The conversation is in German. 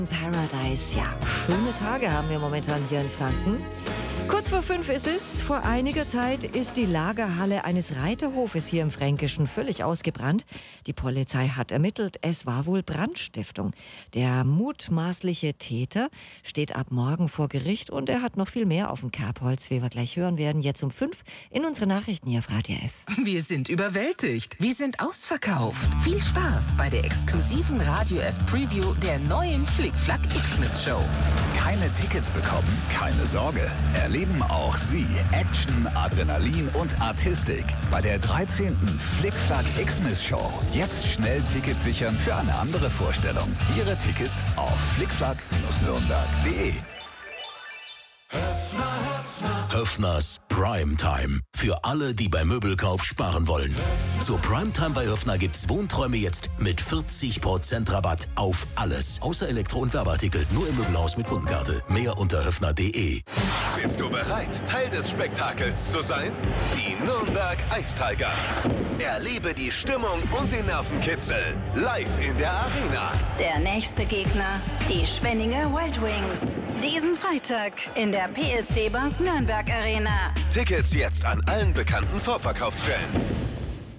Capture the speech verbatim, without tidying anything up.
Paradise, ja, schöne Tage haben wir momentan hier in Franken. Kurz vor fünf ist es. Vor einiger Zeit ist die Lagerhalle eines Reiterhofes hier im Fränkischen völlig ausgebrannt. Die Polizei hat ermittelt, es war wohl Brandstiftung. Der mutmaßliche Täter steht ab morgen vor Gericht und er hat noch viel mehr auf dem Kerbholz, wie wir gleich hören werden. Jetzt um fünf in unsere Nachrichten hier auf Radio F. Wir sind überwältigt. Wir sind ausverkauft. Viel Spaß bei der exklusiven Radio F Preview der neuen Flickflack Xmas Show. Keine Tickets bekommen? Keine Sorge. Erleben auch Sie Action, Adrenalin und Artistik bei der dreizehnten Flickflack Xmas Show. Jetzt schnell Tickets sichern für eine andere Vorstellung. Ihre Tickets auf flickflack nürnberg punkt de. Höffners Primetime. Für alle, die beim Möbelkauf sparen wollen. Zur Primetime bei Höffner gibt's Wohnträume jetzt mit vierzig Prozent Rabatt auf alles. Außer Elektro- und Werbeartikel. Nur im Möbelhaus mit Kundenkarte. Mehr unter höffner punkt de. Bist du bereit, Teil des Spektakels zu sein? Die Nürnberg Ice Tigers. Erlebe die Stimmung und den Nervenkitzel live in der Arena. Der nächste Gegner, die Schwenninger Wild Wings. Diesen Freitag in der P S D Bank Nürnberg Arena. Tickets jetzt an allen bekannten Vorverkaufsstellen.